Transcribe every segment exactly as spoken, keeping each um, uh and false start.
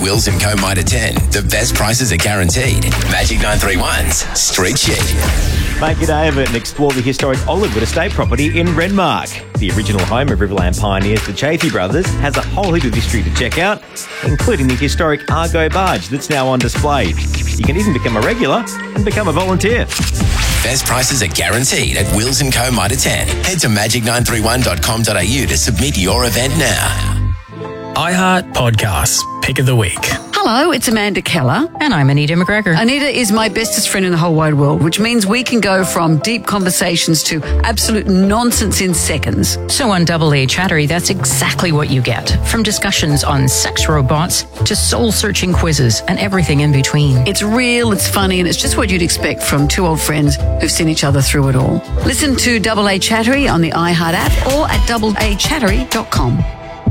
Wills and Co Mitre ten. The best prices are guaranteed. Magic nine three one's Street Sheet. Make your day of it and explore the historic Olivewood Estate property in Renmark. The original home of Riverland pioneers, the Chaffee brothers, has a whole heap of history to check out, including the historic Argo barge that's now on display. You can even become a regular and become a volunteer. Best prices are guaranteed at Wills and Co Mitre ten. Head to magic nine three one dot com dot a u to submit your event now. iHeart Podcasts, Pick of the Week. Hello, it's Amanda Keller. And I'm Anita McGregor. Anita is my bestest friend in the whole wide world, which means we can go from deep conversations to absolute nonsense in seconds. So on Double A Chattery, that's exactly what you get. From discussions on sex robots to soul-searching quizzes and everything in between. It's real, it's funny, and it's just what you'd expect from two old friends who've seen each other through it all. Listen to Double A Chattery on the iHeart app or at double a chattery dot com.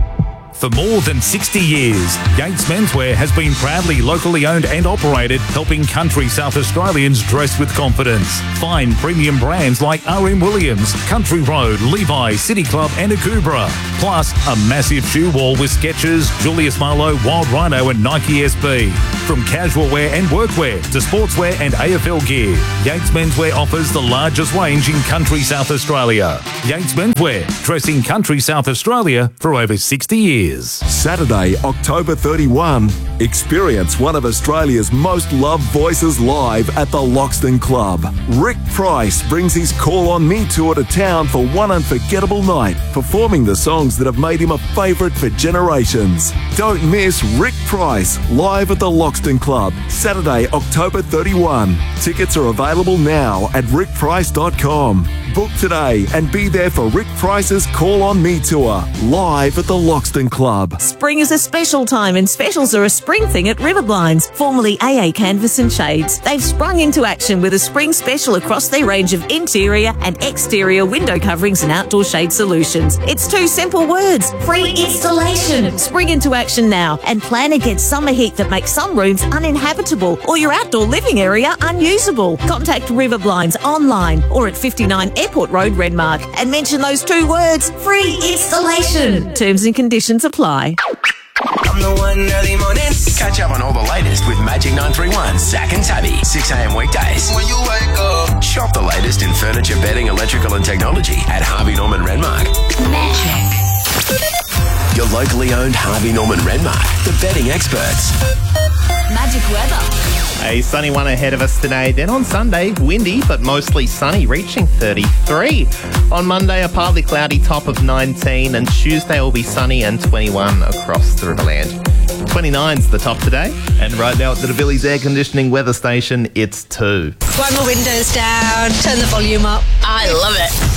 For more than sixty years, Yates Menswear has been proudly locally owned and operated, helping country South Australians dress with confidence. Find premium brands like R M Williams, Country Road, Levi, City Club and Akubra. Plus, a massive shoe wall with Skechers, Julius Marlowe, Wild Rhino and Nike S B. From casual wear and workwear to sportswear and A F L gear, Yates Menswear offers the largest range in country South Australia. Yates Menswear, dressing country South Australia for over sixty years. Saturday, October thirty-first, experience one of Australia's most loved voices live at the Loxton Club. Rick Price brings his Call On Me tour to town for one unforgettable night, performing the songs that have made him a favourite for generations. Don't miss Rick Price live at the Loxton Club, Saturday, October thirty-first. Tickets are available now at rick price dot com. Book today and be there for Rick Price's Call On Me tour, live at the Loxton Club. Spring is a special time and specials are a spring thing at River Blinds, formerly A A Canvas and Shades. They've sprung into action with a spring special across their range of interior and exterior window coverings and outdoor shade solutions. It's two simple words: free installation. Spring into action now and plan against summer heat that makes some rooms uninhabitable or your outdoor living area unusable. Contact River Blinds online or at fifty-nine Airport Road, Renmark, and mention those two words: free installation. Terms and conditions apply. I'm the one early mornings. Catch up on all the latest with Magic nine three one, Zach and Tabby, six a.m. weekdays. When you wake up. Shop the latest in furniture, bedding, electrical and technology at Harvey Norman Renmark. Magic. Your locally owned Harvey Norman Renmark, the bedding experts. Magic weather. A sunny one ahead of us today. Then on Sunday, windy but mostly sunny, reaching thirty-three. On Monday, a partly cloudy top of nineteen, and Tuesday will be sunny and twenty-one across the Riverland. twenty-nine's the top today, and right now at the DeVillies Air Conditioning weather station, it's two. Wind my windows down, turn the volume up. I love it.